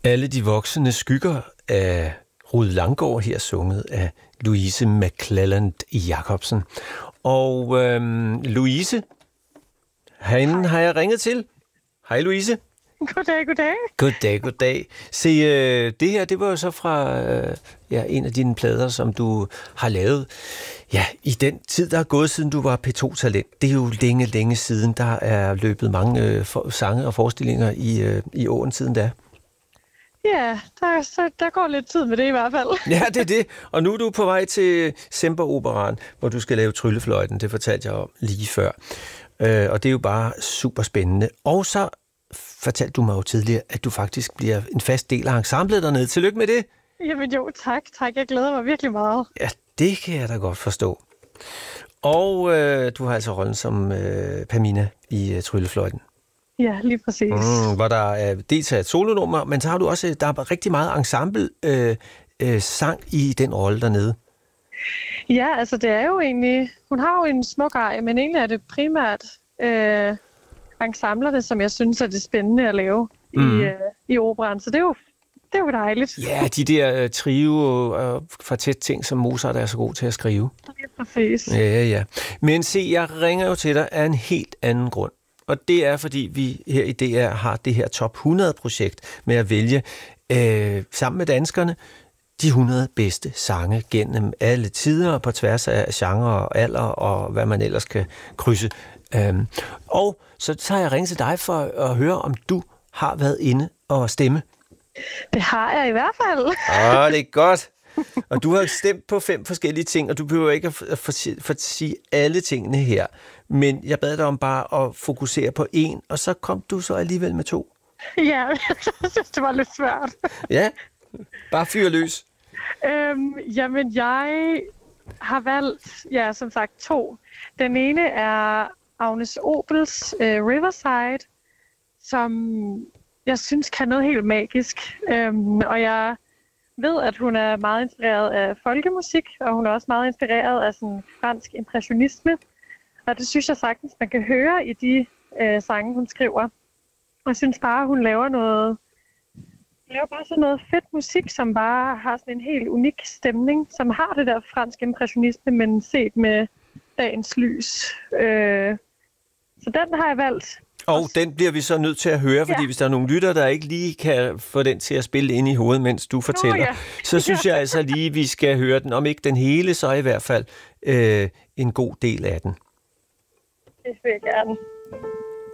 Alle de voksne skygger af Rued Langgaard, her sunget af Louise McClelland Jacobsen. Og Louise, hende har jeg ringet til. Hej Louise. Goddag, goddag. Goddag. Se, det her, det var jo så fra en af dine plader, som du har lavet. Ja, i den tid, der er gået, siden du var P2-talent. Det er jo længe siden. Der er løbet mange sange og forestillinger i åren siden da. Ja, der går lidt tid med det i hvert fald. Ja, det er det. Og nu er du på vej til Semperoperaen, hvor du skal lave Tryllefløjten. Det fortalte jeg om lige før. Og det er jo bare super spændende. Og så fortalte du mig jo tidligere, at du faktisk bliver en fast del af ensemblet dernede. Tillykke med det. Jamen jo, tak. Jeg glæder mig virkelig meget. Ja, det kan jeg da godt forstå. Og du har altså rollen som Pamina i Tryllefløjten. Ja, lige præcis. Hvor der er dels et solonummer, men så har du også, der er rigtig meget ensemble sang i den rolle dernede. Ja, altså det er jo egentlig, hun har jo en smuk ej, men egentlig er det primært ensemblerne, som jeg synes er det spændende at lave i operaen. Så det er jo dejligt. Ja, de der trio og kvartet ting, som Mozart er så god til at skrive. Ja, præcis. Ja. Men se, jeg ringer jo til dig af en helt anden grund. Og det er, fordi vi her i DR har det her Top 100-projekt med at vælge, sammen med danskerne, de 100 bedste sange gennem alle tider, på tværs af genre og alder, og hvad man ellers kan krydse. Og så har jeg ringet til dig for at høre, om du har været inde og stemme. Det har jeg i hvert fald. Det er godt. Og du har stemt på 5 forskellige ting, og du behøver ikke at sige alle tingene her. Men jeg bad dig om bare at fokusere på 1, og så kom du så alligevel med 2. Ja, jeg synes, det var lidt svært. Ja, bare fyr løs. Jamen, jeg har valgt, som sagt, 2. Den ene er Agnes Obels Riverside, som jeg synes kan noget helt magisk. Og jeg ved, at hun er meget inspireret af folkemusik, og hun er også meget inspireret af sådan fransk impressionisme. Og det synes jeg sagtens, man kan høre i de sange, hun skriver. Og jeg synes bare, hun laver bare sådan noget fedt musik, som bare har sådan en helt unik stemning, som har det der fransk impressionisme, men set med dagens lys. Så den har jeg valgt. Og den bliver vi så nødt til at høre, fordi hvis der er nogle lytter, der ikke lige kan få den til at spille ind i hovedet, mens du fortæller, så synes jeg altså lige, vi skal høre den. Om ikke den hele, så i hvert fald en god del af den. Det vil jeg gerne.